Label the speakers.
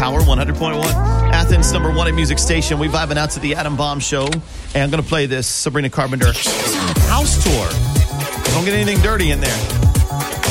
Speaker 1: Power 100.1. Athens' number one music station. We vibing out to the Adam Bomb Show. And I'm going to play this Sabrina Carpenter house tour. Don't get anything dirty in there.